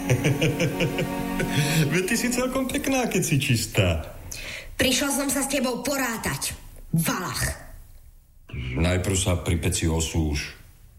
Veď ty si celkom pekná, keď si čistá. Prišla som sa s tebou porátať. Valach. Najprv sa pri peci osúš.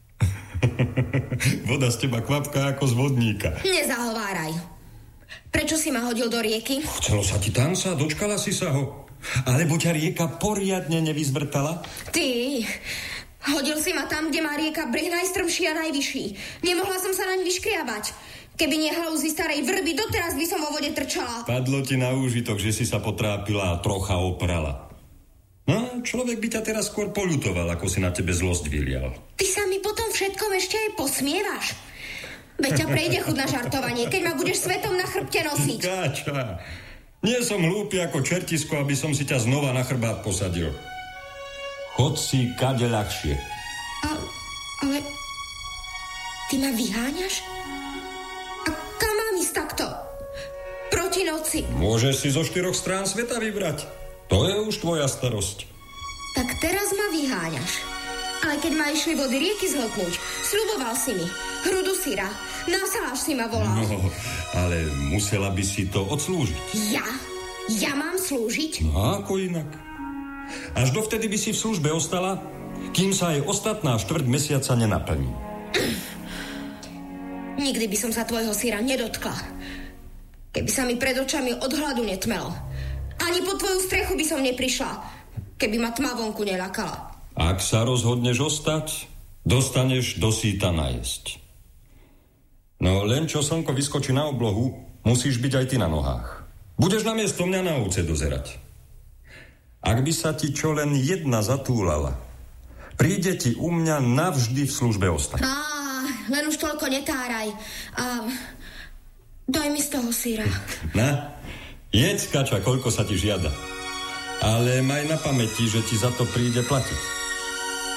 Voda z teba kvapká ako z vodníka. Nezahováraj. Prečo si ma hodil do rieky? Chcelo sa ti tanca, dočkala si sa ho. Alebo ťa rieka poriadne nevyzvrtala? Ty, hodil si ma tam, kde má rieka breh najstrmší a najvyšší. Nemohla som sa naň vyškriabať. Keby nie halúzy starej vrby, doteraz by som vo vode trčala. Padlo ti na úžitok, že si sa potrápila a trocha oprala. No, človek by ťa teraz skôr poľutoval, ako si na tebe zlosť vylial. Ty sa mi potom všetkom ešte aj posmievaš. Veď ťa prejde chuť na žartovanie, keď ma budeš svetom na chrbte nosiť. Káča, nie som hlúpy ako čertisko, aby som si ťa znova na chrbát posadil. Chod si kade ľahšie. Ale ty ma vyháňaš? A kam mám ísť takto? Proti noci. Môžeš si zo 4 strán sveta vybrať. To je už tvoja starosť. Tak teraz ma vyháňaš. Ale keď ma išli vody rieky zhltnúť, sľuboval si mi hrudu syra. Na saláš si ma volal. No, ale musela by si to odslúžiť. Ja? Ja mám slúžiť? No, ako inak? Až dovtedy by si v službe ostala, kým sa aj ostatná štvrť mesiaca nenaplní. Nikdy by som sa tvojho syra nedotkla. Keby sa mi pred očami od hladu netmelo. Ani po tvoju strechu by som neprišla, keby ma tma vonku neľakala. Ak sa rozhodneš ostať, dostaneš do síta najesť. No len čo slnko vyskočí na oblohu, musíš byť aj ty na nohách. Budeš namiesto mňa na ovce dozerať. Ak by sa ti čo len jedna zatúlala, príde ti u mňa navždy v službe ostať. Len už toľko netáraj. Daj mi z toho syra. Na, jedz, kača, koľko sa ti žiada. Ale maj na pamäti, že ti za to príde platiť.